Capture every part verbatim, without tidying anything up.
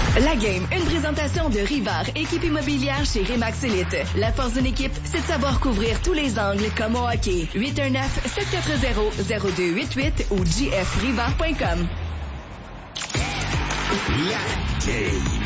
La Game, une présentation de Rivard, équipe immobilière chez Remax Elite. La force d'une équipe, c'est de savoir couvrir tous les angles comme au hockey. huit un neuf, sept quatre zéro, zéro deux huit huit ou j f rivard point com. La Game.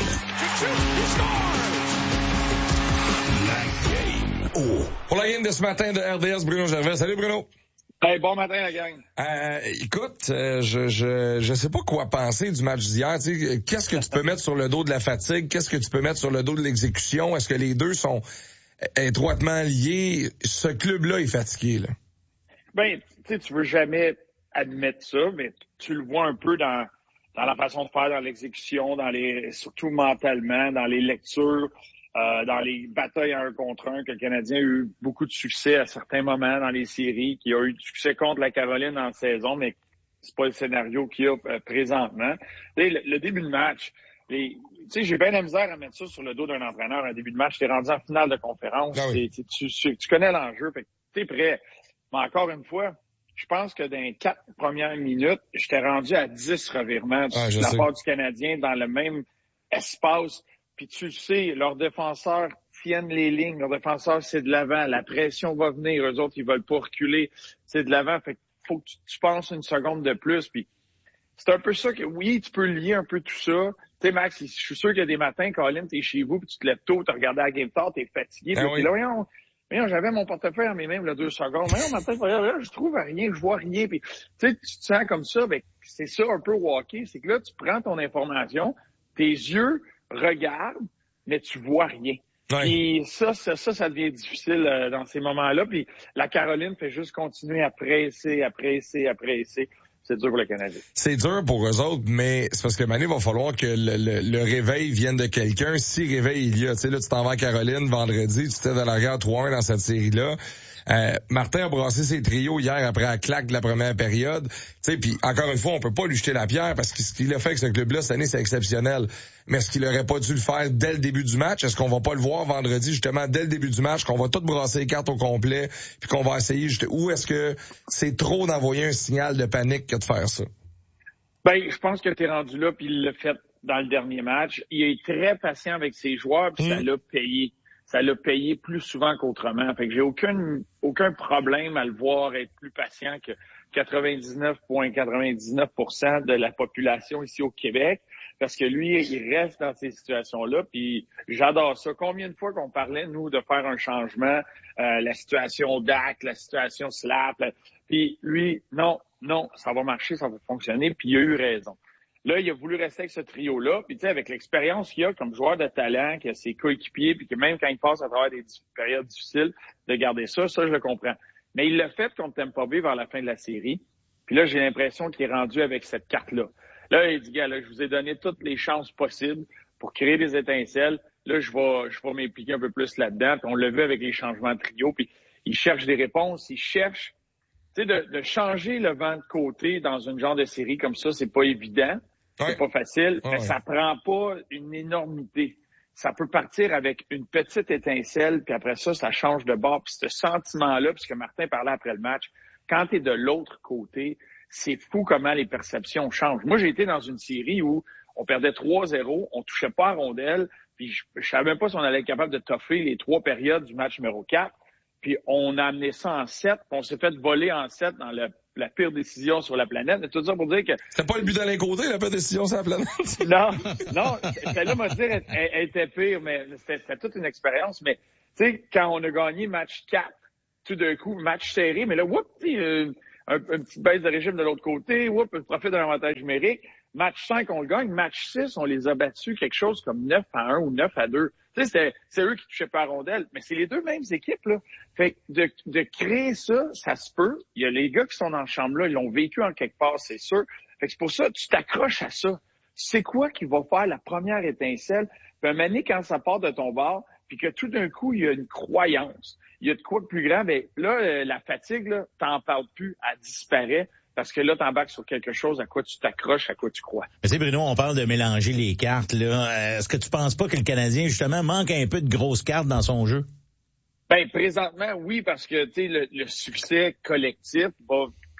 La Game. Oh. Pour la game de ce matin de R D S, Bruno Gervais. Salut Bruno. Hey, bon matin, la gang. Euh, écoute, euh, je je je sais pas quoi penser du match d'hier. Tu sais, qu'est-ce que tu peux mettre sur le dos de la fatigue? Qu'est-ce que tu peux mettre sur le dos de l'exécution? Est-ce que les deux sont étroitement liés? Ce club-là est fatigué, là. Ben, tu sais, tu veux jamais admettre ça, mais tu le vois un peu dans dans la façon de faire, dans l'exécution, dans les surtout mentalement, dans les lectures. Euh, dans les batailles un contre un, que le Canadien a eu beaucoup de succès à certains moments dans les séries, qui a eu du succès contre la Caroline en saison, mais c'est pas le scénario qu'il y a euh, présentement. Le, le début de match, tu sais, j'ai bien la misère à mettre ça sur le dos d'un entraîneur. Un début de match, t'es rendu en finale de conférence, ah oui. tu, tu, tu connais l'enjeu, fait que t'es prêt. Mais encore une fois, je pense que dans les quatre premières minutes, j'étais rendu à dix revirements ah, de la part du Canadien dans le même espace. Puis tu le sais, leurs défenseurs tiennent les lignes. Leurs défenseurs, c'est de l'avant. La pression va venir. Eux autres, ils veulent pas reculer. C'est de l'avant. Fait qu'il faut que tu, tu penses une seconde de plus. Puis c'est un peu ça que, oui, tu peux lier un peu tout ça. Tu sais, Max, je suis sûr qu'il y a des matins, Colin, t'es chez vous, puis tu te lèves tôt, t'as regardé la game tard, t'es fatigué. Ah puis oui. là, voyons, voyons, j'avais mon portefeuille en mes mains, là, deux secondes. Voyons, ma tête, regarde, là, je trouve rien, je vois rien. Puis, tu sais, tu te sens comme ça. Ben, c'est ça un peu au hockey. C'est que là, tu prends ton information, tes yeux regardent, mais tu vois rien. Ouais. Puis ça, ça, ça, ça devient difficile euh, dans ces moments-là. Puis la Caroline fait juste continuer à presser, à presser, à presser. C'est dur pour le Canadien. C'est dur pour eux autres, mais c'est parce que maintenant, il va falloir que le, le, le réveil vienne de quelqu'un. Si réveil il y a, tu sais, là, tu t'en vas à Caroline vendredi, tu t'es dans la guerre trois un dans cette série-là. Euh, Martin a brassé ses trios hier après la claque de la première période. Tu sais, puis encore une fois, on peut pas lui jeter la pierre parce que ce qu'il a fait avec ce club-là cette année, c'est exceptionnel. Mais est-ce qu'il aurait pas dû le faire dès le début du match? Est-ce qu'on va pas le voir vendredi, justement, dès le début du match, qu'on va tout brasser les cartes au complet, puis qu'on va essayer juste... Ou est-ce que c'est trop d'envoyer un signal de panique que de faire ça? Ben, je pense que t'es rendu là, puis il l'a fait dans le dernier match. Il est très patient avec ses joueurs, puis mmh. ça l'a payé. Ça l'a payé plus souvent qu'autrement. Fait que j'ai aucun, aucun problème à le voir être plus patient que quatre-vingt-dix-neuf virgule quatre-vingt-dix-neuf pour cent de la population ici au Québec. Parce que lui, il reste dans ces situations-là, puis j'adore ça. Combien de fois qu'on parlait, nous, de faire un changement, euh, la situation D A C, la situation Slap, là, puis lui, non, non, ça va marcher, ça va fonctionner, puis il a eu raison. Là, il a voulu rester avec ce trio-là. Puis, tu sais, avec l'expérience qu'il a comme joueur de talent, qu'il a ses coéquipiers, puis que même quand il passe à travers des périodes difficiles, de garder ça, ça, je le comprends. Mais il l'a fait contre Tampa Bay vers la fin de la série. Puis là, j'ai l'impression qu'il est rendu avec cette carte-là. Là, il dit, gars, là, je vous ai donné toutes les chances possibles pour créer des étincelles. Là, je vais, je vais m'impliquer un peu plus là-dedans. Puis on l'a vu avec les changements de trio. Puis il cherche des réponses. Il cherche, tu sais, de, de changer le vent de côté dans une genre de série comme ça, c'est pas évident. C'est ouais. pas facile, ouais, mais ouais. ça prend pas une énormité. Ça peut partir avec une petite étincelle, puis après ça, ça change de bord. Puis ce sentiment-là, puisque Martin parlait après le match, quand tu es de l'autre côté, c'est fou comment les perceptions changent. Moi, j'ai été dans une série où on perdait trois zéro, on touchait pas à rondelle, puis je, je savais même pas si on allait être capable de toffer les trois périodes du match numéro quatre. Puis on a amené ça en sept, puis on s'est fait voler en sept dans le la pire décision sur la planète. Mais tout ça pour dire que... C'était pas le but d'Alain Côté, la pire décision sur la planète? non, non. Celle-là, moi, dire, elle, elle était pire, mais c'était, c'était toute une expérience. Mais, tu sais, quand on a gagné match quatre, tout d'un coup, match serré, mais là, whoop, euh, un, un petit baisse de régime de l'autre côté, whoop, un profit d'un avantage numérique. Match cinq, on le gagne. Match six, on les a battus quelque chose comme neuf à un ou neuf à deux. Tu sais, c'était, c'est eux qui touchaient pas à rondelle, mais c'est les deux mêmes équipes, là. Fait que de, de créer ça, ça se peut. Il y a les gars qui sont dans la chambre-là, ils l'ont vécu en quelque part, c'est sûr. Fait que c'est pour ça, tu t'accroches à ça. C'est quoi qui va faire la première étincelle? Puis un moment donné, quand ça part de ton bord, puis que tout d'un coup, il y a une croyance. Il y a de quoi de plus grand, ben là, la fatigue, là, t'en parles plus, elle disparaît. Parce que là, t'embarques sur quelque chose à quoi tu t'accroches, à quoi tu crois. Mais tu sais, Bruno, on parle de mélanger les cartes, là. Est-ce que tu penses pas que le Canadien, justement, manque un peu de grosses cartes dans son jeu? Ben, présentement, oui, parce que, tu sais, le, le succès collectif va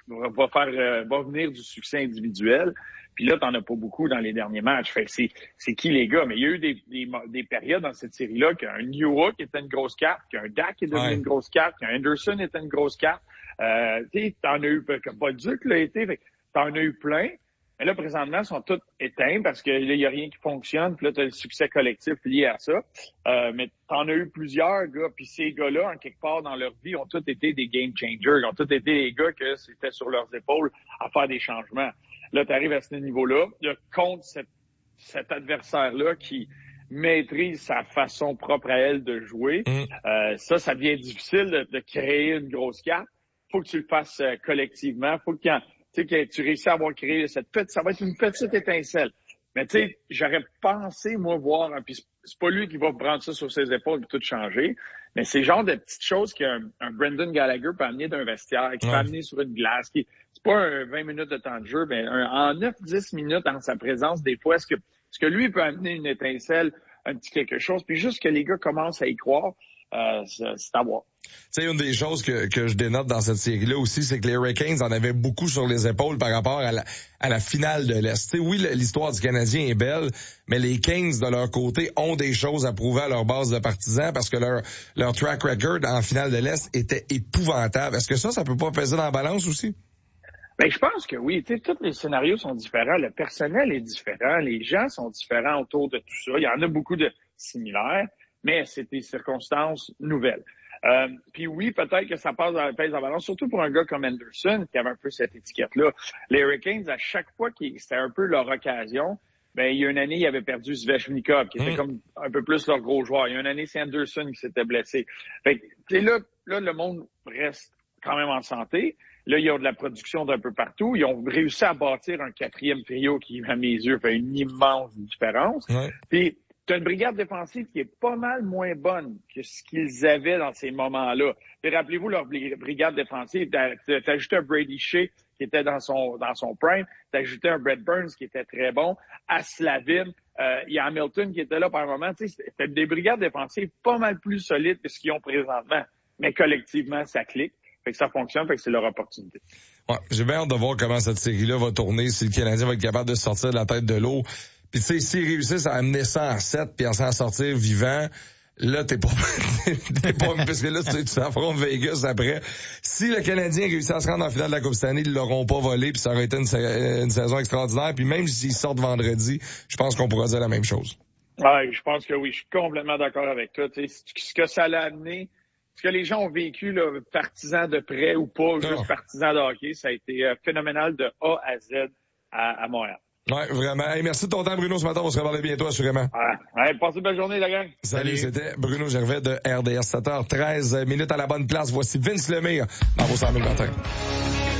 va, va faire, euh, va venir du succès individuel. Puis là, t'en as pas beaucoup dans les derniers matchs. Fait que c'est, c'est qui les gars? Mais il y a eu des, des, des périodes dans cette série-là qu'un Newhook était une grosse carte, qu'un Dak est devenu ouais. une grosse carte, qu'un Anderson était une grosse carte. Euh, tu sais, t'en as eu, que Bolduc l'a été, fait que t'en as eu plein. Mais là, présentement, ils sont tous éteints parce que là, il y a rien qui fonctionne. Puis là, t'as le succès collectif lié à ça. Euh, mais t'en as eu plusieurs gars. Puis ces gars-là, en quelque part dans leur vie, ont tous été des game changers. Ils ont tous été des gars que c'était sur leurs épaules à faire des changements. Là, t'arrives à ce niveau-là. Là, contre cette, cet adversaire-là qui maîtrise sa façon propre à elle de jouer. Mmh. Euh, ça, ça devient difficile de, de créer une grosse carte. Faut que tu le fasses euh, collectivement. Faut qu'il y ait Tu sais, que tu réussis à avoir créé cette petite, ça va être une petite étincelle. Mais tu sais, j'aurais pensé, moi, voir, hein, puis c'est pas lui qui va prendre ça sur ses épaules et tout changer, mais c'est le genre de petites choses qu'un un Brendan Gallagher peut amener d'un vestiaire, qui ouais. peut amener sur une glace, qui c'est pas un vingt minutes de temps de jeu, mais un, en neuf dix minutes en sa présence, des fois, est-ce que, est-ce que lui peut amener une étincelle, un petit quelque chose, puis juste que les gars commencent à y croire, euh, c'est, c'est à voir. Tu sais, une des choses que, que je dénote dans cette série-là aussi, c'est que les Hurricanes en avaient beaucoup sur les épaules par rapport à la, à la finale de l'Est. Tu sais, oui, l'histoire du Canadien est belle, mais les Kings, de leur côté, ont des choses à prouver à leur base de partisans parce que leur, leur track record en finale de l'Est était épouvantable. Est-ce que ça, ça peut pas peser dans la balance aussi? Ben, je pense que oui. Tu sais, tous les scénarios sont différents. Le personnel est différent. Les gens sont différents autour de tout ça. Il y en a beaucoup de similaires, mais c'est des circonstances nouvelles. Euh, puis oui, peut-être que ça passe dans la pèse en balance, surtout pour un gars comme Anderson, qui avait un peu cette étiquette-là. Les Hurricanes, à chaque fois que c'était un peu leur occasion, ben il y a une année, ils avaient perdu Svechnikov, qui était mmh. comme un peu plus leur gros joueur. Il y a une année, c'est Anderson qui s'était blessé. Fait que, tu sais, là, là, le monde reste quand même en santé. Là, ils ont de la production d'un peu partout. Ils ont réussi à bâtir un quatrième trio qui, à mes yeux, fait une immense différence. Mmh. Puis, tu as une brigade défensive qui est pas mal moins bonne que ce qu'ils avaient dans ces moments-là. Et rappelez-vous leur brigade défensive, t'as, t'as ajouté un Brady Shea qui était dans son dans son prime, t'as ajouté un Brett Burns qui était très bon, à Slavin, euh, il y a Hamilton qui était là par un moment. Tu sais, c'était des brigades défensives pas mal plus solides que ce qu'ils ont présentement. Mais collectivement, ça clique. Fait que ça fonctionne, fait que c'est leur opportunité. Ouais, j'ai bien hâte de voir comment cette série-là va tourner, si le Canadien va être capable de sortir de la tête de l'eau. Puis tu sais, s'ils réussissent à amener ça en sept puis à s'en sortir vivant, là, t'es pas, t'es pas, parce que là, tu, tu affrontes Vegas après. Si le Canadien réussit à se rendre en finale de la Coupe Stanley, ils l'auront pas volé puis ça aurait été une, une saison extraordinaire. Puis même s'ils sortent vendredi, je pense qu'on pourra dire la même chose. Ouais, je pense que oui, je suis complètement d'accord avec toi. Tu sais, ce que ça l'a amené, ce que les gens ont vécu, là, partisans de près ou pas, juste oh. partisans de hockey, ça a été euh, phénoménal de A à Z à, à Montréal. Ouais, vraiment. Hey, merci de ton temps, Bruno, ce matin. On se reparle bientôt, assurément. Ouais, ouais, passez une belle journée, la gang. Salut, Salut. C'était Bruno Gervais de R D S. sept heures treize minutes à la bonne place. Voici Vince Lemire dans vos cent mille matin.